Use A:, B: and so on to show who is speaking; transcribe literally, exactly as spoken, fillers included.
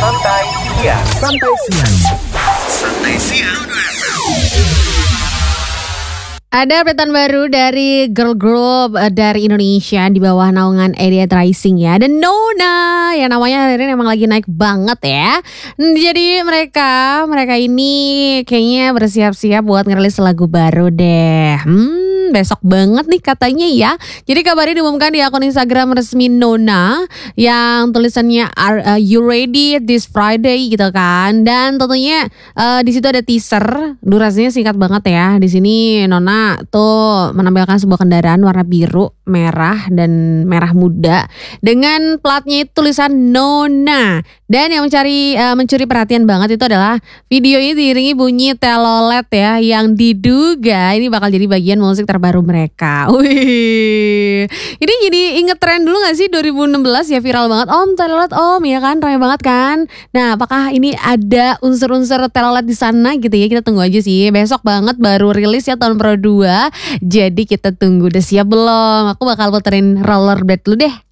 A: Santai Siang. Santai Siang. Santai Siang.
B: Ada updatean baru dari girl group uh, dari Indonesia di bawah naungan Idiot Rising ya. Dan Nona yang namanya hari ini emang lagi naik banget ya. Jadi mereka mereka ini kayaknya bersiap-siap buat ngerilis lagu baru deh. Hmm, besok banget nih katanya ya. Jadi kabarnya diumumkan di akun Instagram resmi Nona yang tulisannya Are uh, you ready this Friday gitu kan. Dan tentunya uh, di situ ada teaser, durasinya singkat banget ya. Di sini Nona tuh menampilkan sebuah kendaraan warna biru, merah dan merah muda dengan platnya itu tulisan Nona. Dan yang mencari uh, mencuri perhatian banget itu adalah video ini diiringi bunyi telolet ya yang diduga ini bakal jadi bagian musik terbaru mereka. Wih, ini jadi inget tren dulu gak sih dua ribu enam belas ya, viral banget om telolet om ya kan, ramai banget kan. Nah apakah ini ada unsur-unsur telolet di sana gitu ya, kita tunggu aja sih. Besok banget baru rilis ya tahun Pro dua, jadi kita tunggu. Udah siap belum? Aku bakal puterin Rollerblade dulu deh.